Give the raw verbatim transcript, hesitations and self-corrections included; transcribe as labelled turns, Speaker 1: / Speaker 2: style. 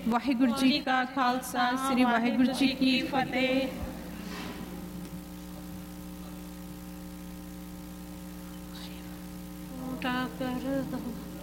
Speaker 1: ਵਾਹਿਗੁਰੂ ਜੀ ਕਾ ਖਾਲਸਾ, ਸ੍ਰੀ ਵਾਹਿਗੁਰੂ ਜੀ ਕੀ ਫਤਿਹ।
Speaker 2: ਕਰ ਦੋ